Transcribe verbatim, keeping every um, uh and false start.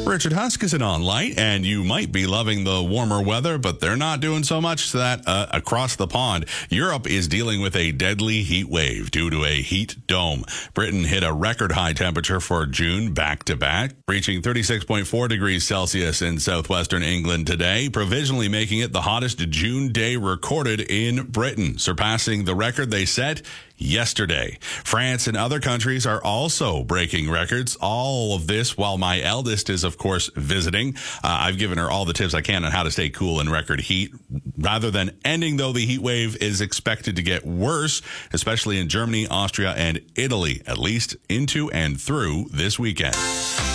Richard Huskisson on Light, and you might be loving the warmer weather, but they're not doing so much to that uh, across the pond. Europe is dealing with a deadly heat wave due to a heat dome. Britain hit a record high temperature for June back-to-back, reaching thirty-six point four degrees Celsius in southwestern England today, provisionally making it the hottest June day recorded in Britain, surpassing the record they set yesterday. France and other countries are also breaking records. All of this while my eldest is, of course, visiting. Uh, I've given her all the tips I can on how to stay cool in record heat. Rather than ending, though, the heat wave is expected to get worse, especially in Germany, Austria, and Italy, at least into and through this weekend.